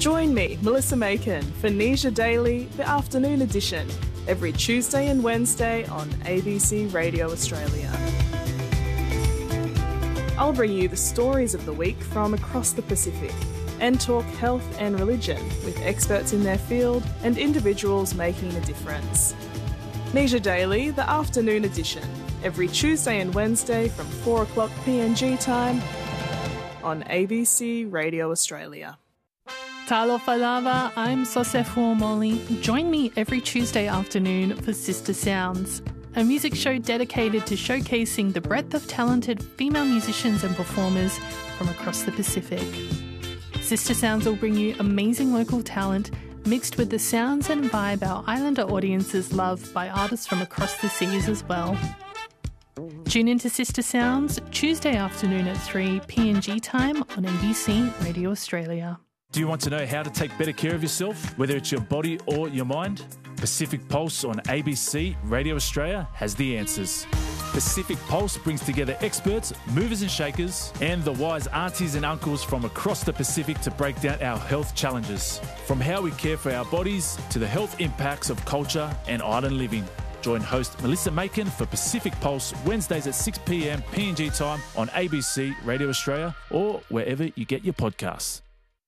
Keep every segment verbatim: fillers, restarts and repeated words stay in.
Join me, Melissa Macon, for Nisha Daily, the afternoon edition, every Tuesday and Wednesday on A B C Radio Australia. I'll bring you the stories of the week from across the Pacific and talk health and religion with experts in their field and individuals making a difference. Nisha Daily, the afternoon edition, every Tuesday and Wednesday from four o'clock P N G time on A B C Radio Australia. Talofa lava, I'm Sosefo Molly. Join me every Tuesday afternoon for Sister Sounds, a music show dedicated to showcasing the breadth of talented female musicians and performers from across the Pacific. Sister Sounds will bring you amazing local talent mixed with the sounds and vibe our islander audiences love by artists from across the seas as well. Tune into Sister Sounds Tuesday afternoon at three P N G time on A B C Radio Australia. Do you want to know how to take better care of yourself, whether it's your body or your mind? Pacific Pulse on A B C Radio Australia has the answers. Pacific Pulse brings together experts, movers and shakers, and the wise aunties and uncles from across the Pacific to break down our health challenges. From how we care for our bodies to the health impacts of culture and island living. Join host Melissa Macon for Pacific Pulse Wednesdays at six p m P N G time on A B C Radio Australia or wherever you get your podcasts.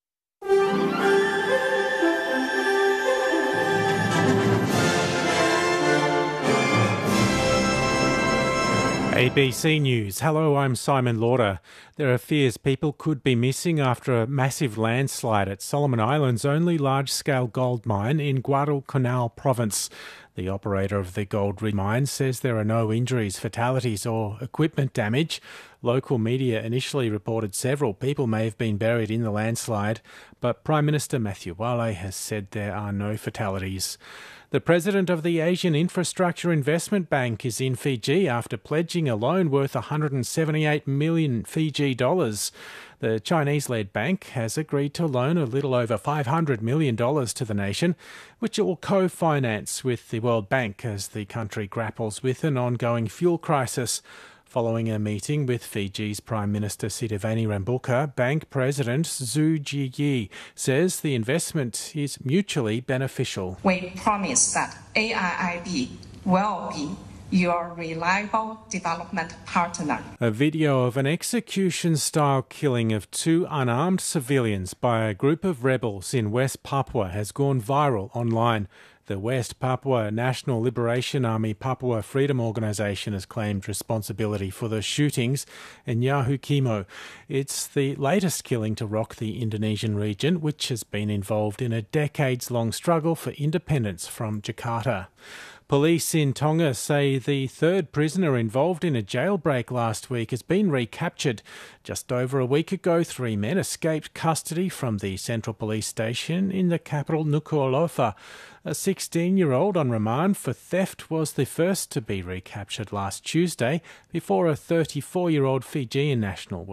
A B C News. Hello, I'm Simon Lauder. There are fears people could be missing after a massive landslide at Solomon Islands' only large-scale gold mine in Guadalcanal province. The operator of the gold mine says there are no injuries, fatalities or equipment damage. Local media initially reported several people may have been buried in the landslide, but Prime Minister Matthew Wale has said there are no fatalities. The president of the Asian Infrastructure Investment Bank is in Fiji after pledging a loan worth one hundred seventy-eight million Fiji dollars. The Chinese-led bank has agreed to loan a little over five hundred million dollars to the nation, which it will co-finance with the World Bank as the country grapples with an ongoing fuel crisis. Following a meeting with Fiji's Prime Minister Sitiveni Rabuka, Bank President Zhu Jiyi says the investment is mutually beneficial. We promise that A I I B will be your reliable development partner. A video of an execution-style killing of two unarmed civilians by a group of rebels in West Papua has gone viral online. The West Papua National Liberation Army Papua Freedom Organisation has claimed responsibility for the shootings in Yahukimo. It's the latest killing to rock the Indonesian region, which has been involved in a decades-long struggle for independence from Jakarta. Police in Tonga say the third prisoner involved in a jailbreak last week has been recaptured. Just over a week ago, three men escaped custody from the Central Police Station in the capital Nuku'alofa. A sixteen-year-old on remand for theft was the first to be recaptured last Tuesday before a thirty-four-year-old Fijian national